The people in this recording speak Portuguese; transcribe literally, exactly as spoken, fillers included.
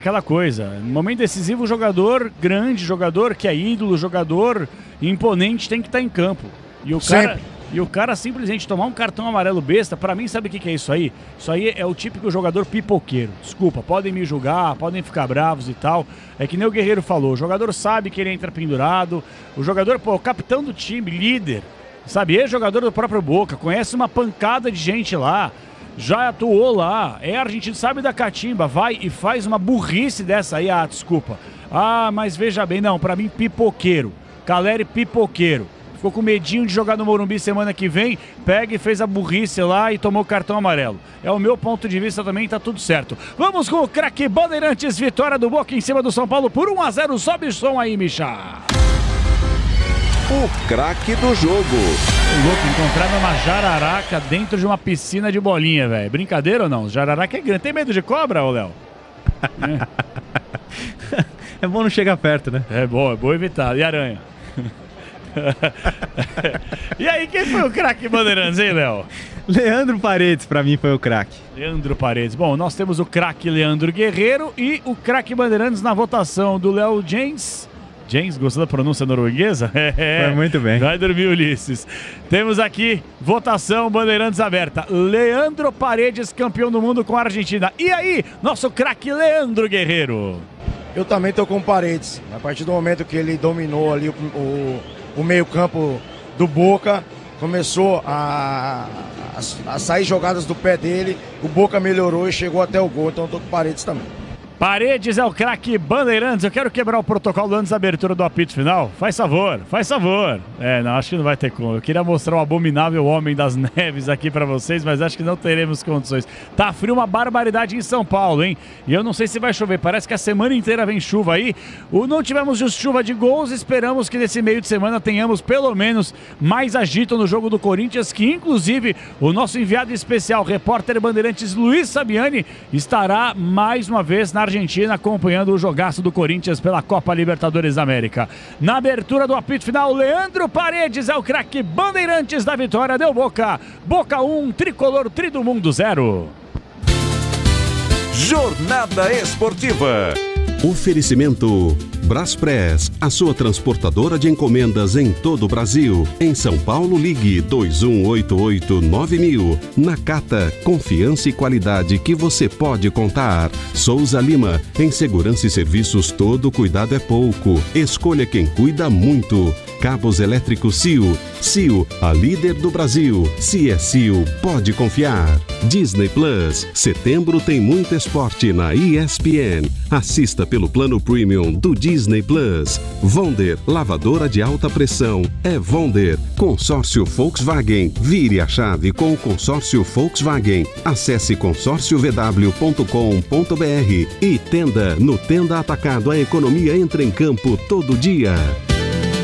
Aquela coisa, no momento decisivo, o jogador grande, jogador que é ídolo, jogador imponente tem que estar em campo. E o cara, e o cara simplesmente tomar um cartão amarelo besta, pra mim, sabe o que, que é isso aí? Isso aí é o típico jogador pipoqueiro. Desculpa, podem me julgar, podem ficar bravos e tal. É que nem o Guerreiro falou, o jogador sabe que ele entra pendurado, o jogador, pô, o capitão do time, líder, sabe, ex-jogador do próprio Boca, conhece uma pancada de gente lá. Já atuou lá, é argentino, sabe da catimba, vai e faz uma burrice dessa aí, ah, desculpa. Ah, mas veja bem, não, pra mim pipoqueiro, Caleri pipoqueiro. Ficou com medinho de jogar no Morumbi semana que vem, pega e fez a burrice lá e tomou cartão amarelo. É o meu ponto de vista também, tá tudo certo. Vamos com o craque Bandeirantes, vitória do Boca em cima do São Paulo por um a zero, sobe o som aí, Micha. O craque do jogo. O louco, encontraram uma jararaca dentro de uma piscina de bolinha, velho. Brincadeira ou não? Jararaca é grande. Tem medo de cobra, ô Léo? É. É bom não chegar perto, né? É bom, é bom evitar. E aranha? E aí, quem foi o craque Bandeirantes, hein, Léo? Leandro Paredes, pra mim, foi o craque. Leandro Paredes. Bom, nós temos o craque Leandro Guerreiro e o craque Bandeirantes na votação do Léo James. James, gostou da pronúncia norueguesa? É, foi muito bem. Vai dormir, Ulisses. Temos aqui, votação Bandeirantes aberta. Leandro Paredes, campeão do mundo com a Argentina. E aí, nosso craque Leandro Guerreiro? Eu também tô com o Paredes. A partir do momento que ele dominou ali o, o, o meio-campo do Boca, começou a, a, a sair jogadas do pé dele, o Boca melhorou e chegou até o gol. Então eu tô com o Paredes também. Paredes é o craque Bandeirantes. Eu quero quebrar o protocolo antes da abertura do apito final. Faz favor, faz favor. É, não, acho que não vai ter como. Eu queria mostrar o abominável homem das neves aqui pra vocês, mas acho que não teremos condições. Tá frio, uma barbaridade em São Paulo, hein? E eu não sei se vai chover. Parece que a semana inteira vem chuva aí. O não tivemos just chuva de gols. Esperamos que nesse meio de semana tenhamos pelo menos mais agito no jogo do Corinthians, que inclusive o nosso enviado especial, repórter Bandeirantes Luiz Sabiani, estará mais uma vez na Argentina acompanhando o jogaço do Corinthians pela Copa Libertadores da América. Na abertura do apito final, Leandro Paredes é o craque Bandeirantes da vitória, deu Boca. Boca um, Tricolor Tri do Mundo zero. Jornada Esportiva. Oferecimento Braspress, a sua transportadora de encomendas em todo o Brasil. Em São Paulo, ligue dois um oito oito nove mil. Nakata, confiança e qualidade que você pode contar. Souza Lima, em segurança e serviços todo cuidado é pouco. Escolha quem cuida muito. Cabos elétricos C I O. C I O, a líder do Brasil. Se é C I O, pode confiar. Disney Plus, setembro tem muito esporte na E S P N. Assista pelo plano Premium do Disney Plus. Wonder, lavadora de alta pressão. É Wonder. Consórcio Volkswagen. Vire a chave com o consórcio Volkswagen. Acesse consórcio v w ponto com ponto b r. E Tenda, no Tenda Atacado, a economia entra em campo todo dia.